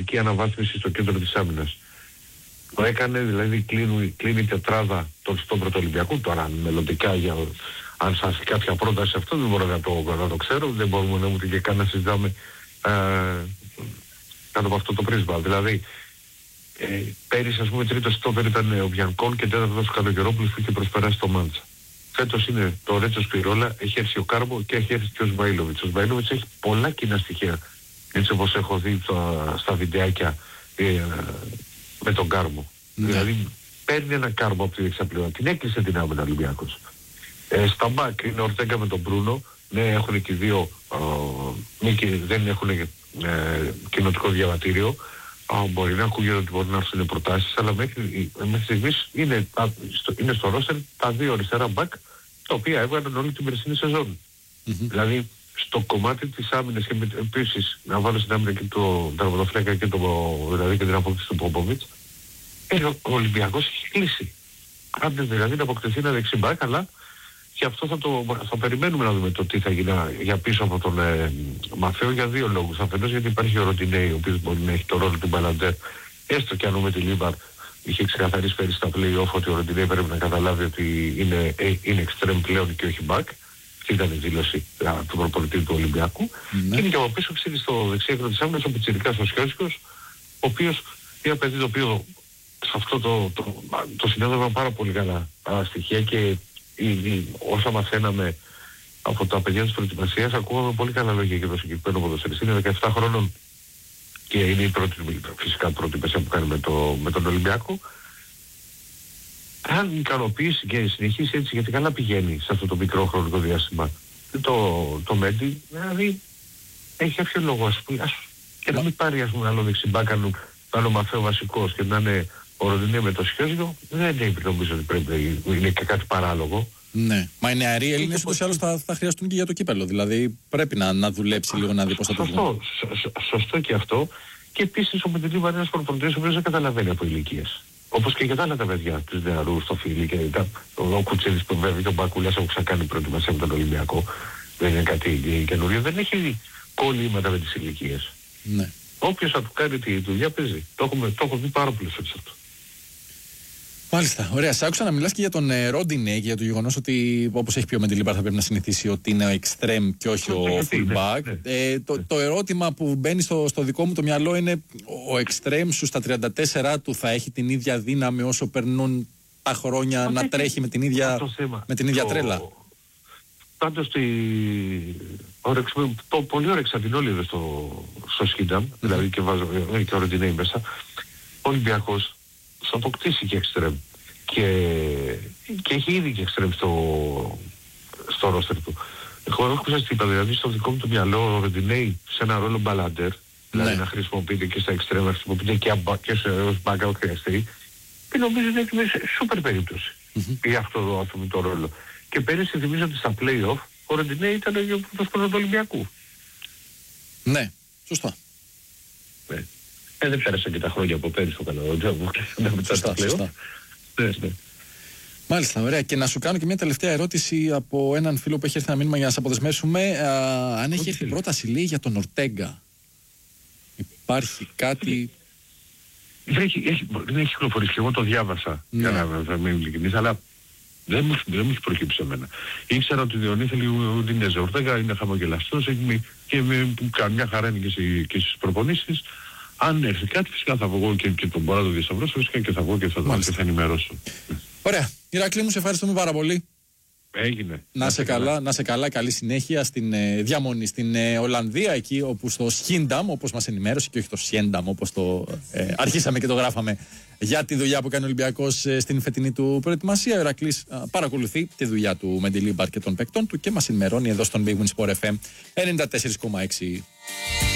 σημαντική αναβάθμιση στο κέντρο της άμυνας. Το έκανε, δηλαδή κλείνει η τετράδα στον Πρωτοολυμπιακό. Τώρα μελλοντικά, αν σας έχει κάποια πρόταση αυτό, δεν μπορώ να το ξέρω, δεν μπορούμε να ούτε και καν να συζητάμε κάτω από αυτό το πρίσμα. Δηλαδή, πέρυσι, ας πούμε, τρίτο στόπερ ήταν ο Μπιανκόν και τέταρτος ο Καλογερόπουλος που είχε προσπεράσει το Μάντσα. Φέτος είναι το Ρέτσο Σπυρόλα, έχει έρθει ο Κάρμπο και έχει έρθει και ο Σβαΐλοβιτς. Ο Σβαΐλοβιτς έχει πολλά κοινά στοιχεία, έτσι όπως έχω δει στα βιντεάκια με τον Κάρμπο. Δηλαδή παίρνει ένα Κάρμπο από τη δεξαπλευρά, την έκλεισε την άμυνα Ολυμπιακός. Στα μπακ είναι ο Ορτέγκα με τον Μπρούνο, ναι, έχουν και δύο, δεν έχουν κοινοτικό διαβατήριο. Μπορεί να ακούγεται ότι μπορεί να έρθουν προτάσεις, αλλά μέχρι στιγμής είναι στο ρόστερ τα δύο αριστερά μπακ, τα οποία έβγαλαν όλη την περσινή σεζόν. Δηλαδή, στο κομμάτι της άμυνας και επίσης να βάλω στην άμυνα και το τερματοφύλακα και δηλαδή και την απόκτηση του Πόποβιτς, ο Ολυμπιακός έχει κλείσει. Άντε δηλαδή να αποκτηθεί ένα δεξί μπακ, αλλά και αυτό θα περιμένουμε να δούμε το τι θα γίνει για πίσω από τον Μαθαίο για δύο λόγους. Αφενός γιατί υπάρχει ο Ροντινέη, ο οποίος μπορεί να έχει το ρόλο του Μπαλαντέρ, έστω και αν με τη Λίβαρ είχε ξεκαθαρίσει πέρυσι στα play-off ότι ο Ροντινέη πρέπει να καταλάβει ότι είναι extreme πλέον και όχι back. Αυτή ήταν η δήλωση του προπονητή του Ολυμπιακού. Και είναι και από πίσω ξύνει στο δεξί άκρο της άμυνας ο Πιτσιρικάς ο Σιώσικος, ο οποίος είναι ένα παιδί το οποίο σε αυτό το συνέδευαν πάρα πολύ καλά στοιχεία και όσα μαθαίναμε από τα παιδιά της προετοιμασίας, ακούγαμε πολύ καλά λόγια για το συγκεκριμένο ποδοσφαιριστή. Είναι 17 χρόνων και είναι η πρώτη, φυσικά πρώτη πεσία που κάνει με τον Ολυμπιακό. Αν ικανοποιήσει και συνεχίσει έτσι, γιατί καλά πηγαίνει σε αυτό το μικρό χρονικό διάστημα το Μέντι, δηλαδή έχει κάποιο λόγο, ας πούμε, και να μην πάρει, ας πούμε, άλλο δεξιμπάκανου, να είναι ο Μαθαίο βασικός και να είναι ο Ροντινέ με το Σιώσιο, δεν νομίζω ότι πρέπει, είναι και κάτι παράλογο. Ναι, μα οι νεαροί Έλληνες ούτως ή άλλως θα χρειαστούν και για το κύπελλο, δηλαδή πρέπει να δουλέψει λίγο, να δει πώς θα το βγουν. Σωστό και αυτό. Και επίσης ο Μεντελίβα είναι ένας προπονητής ο οποίος δεν καταλαβαίνει από ηλικίες. Όπως και για τα άλλα τα παιδιά, τους νεαρούς, το Φίλι και ο Κουτσίδης που βέβαια και ο Μπακουλιάς έχουν ξανακάνει προετοιμασία με τον Ολυμπιακό. Δεν είναι κάτι καινούριο, δεν έχει κολλήματα με τις ηλικίες. Ναι. Όποιος θα του κάνει τη δουλειά παίζει. Το έχω δει πάρα πολύ σε αυτό. Μάλιστα, ωραία. Σ' άκουσα να μιλάς και για τον Ρόντινε και για το γεγονός ότι, όπως έχει πει ο Μεντελίβαρ, θα πρέπει να συνηθίσει ότι είναι ο extreme και όχι ο fullback. Το ερώτημα που μπαίνει στο δικό μου το μυαλό είναι, ο extreme σου στα 34 του θα έχει την ίδια δύναμη όσο περνούν τα χρόνια να τρέχει με την ίδια τρέλα? Πάντως το πολύ όρεξα την όλη εδώ στο Σκίνταμ, δηλαδή και βάζω και ο Ροντινέι μέσα. Ο Ολυμπιακός θα αποκτήσει και εξτρέμ και έχει ήδη και εξτρέμ στο ρόστερ του. Εγώ σας είπα, δηλαδή στο δικό μου το μυαλό ο Ροντινέι σε ένα ρόλο μπαλάντερ, δηλαδή να χρησιμοποιείται και στα εξτρέμ, να χρησιμοποιείται και ως μπάκα ό,τι χρειαστεί, και νομίζω ότι είναι σούπερ περίπτωση για αυτό το ρόλο. Και πέρυσι θυμίζω ότι στα play-off ο Ροντινέι ήταν ο πρώτος του Ολυμπιακού. Ναι, σωστά. Ναι. Δεν πέρασαν και τα χρόνια από πέρυσι το Καναδά. Σωστά. Ναι. Μάλιστα, ωραία. Και να σου κάνω και μια τελευταία ερώτηση από έναν φίλο που έχει έρθει ένα μήνυμα για να σε αποδεσμεύσουμε. Αν έχει έρθει πρόταση, λέει, για τον Ορτέγκα. Υπάρχει κάτι? Δεν έχει κυκλοφορήσει. Εγώ το διάβασα, για να μην ειλικρινής, αλλά δεν μου έχει προκύψει εμένα. Ήξερα ότι δεν ήθελε ο Ντινέζε. Ο Ορτέγκα είναι χαμογελαστός και καμιά χαρά είναι και στις προπονήσεις. Αν έρθει κάτι, φυσικά θα βγω και τον μπορώ να το διασταυρώσω, φυσικά και θα βγω και θα ενημερώσω. Ωραία. Ηρακλή μου, σε ευχαριστούμε πάρα πολύ. Έγινε. Να σε καλά, καλή συνέχεια στην διαμονή στην Ολλανδία, εκεί όπου στο Σχίνταμ, όπως μας ενημέρωσε, και όχι το Σιένταμ, όπως το αρχίσαμε και το γράφαμε, για τη δουλειά που κάνει ο Ολυμπιακός στην φετινή του προετοιμασία. Ο Ηρακλής παρακολουθεί τη δουλειά του Μεντιλίμπαρ και των παικτών του και μας ενημερώνει εδώ στον Big Win Sport FM 94,6.